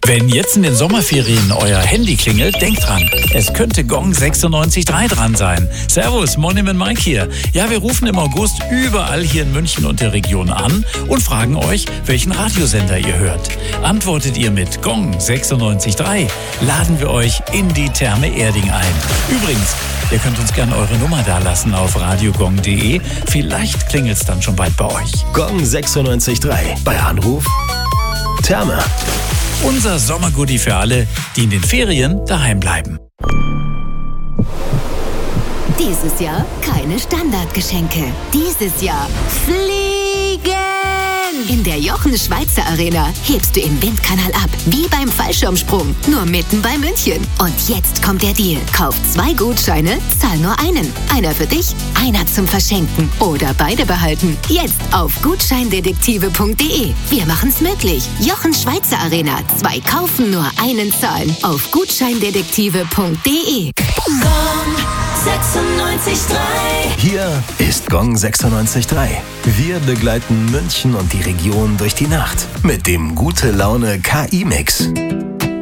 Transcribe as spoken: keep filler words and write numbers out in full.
Wenn jetzt in den Sommerferien euer Handy klingelt, denkt dran, es könnte Gong sechsundneunzig Komma drei dran sein. Servus, Monim und Mike hier. Ja, wir rufen im August überall hier in München und der Region an und fragen euch, welchen Radiosender ihr hört. Antwortet ihr mit Gong sechsundneunzig Komma drei, laden wir euch in die Therme Erding ein. Übrigens, ihr könnt uns gerne eure Nummer dalassen auf radiogong punkt de. Vielleicht klingelt es dann schon bald bei euch. Gong sechsundneunzig Komma drei. Bei Anruf Therme. Unser Sommergoodie für alle, die in den Ferien daheim bleiben. Dieses Jahr keine Standardgeschenke. Dieses Jahr fliegen! In der Jochen Schweizer Arena hebst du im Windkanal ab, wie beim Fallschirmsprung, nur mitten bei München. Und jetzt kommt der Deal. Kauf zwei Gutscheine, zahl nur einen. Einer für dich, einer zum Verschenken oder beide behalten. Jetzt auf gutscheindetektive punkt de. Wir machen's möglich. Jochen Schweizer Arena. Zwei kaufen, nur einen zahlen. Auf gutscheindetektive punkt de. Gong sechsundneunzig Komma drei. Hier ist Gong sechsundneunzig Komma drei. Wir begleiten München und die Region durch die Nacht mit dem Gute Laune K I-Mix.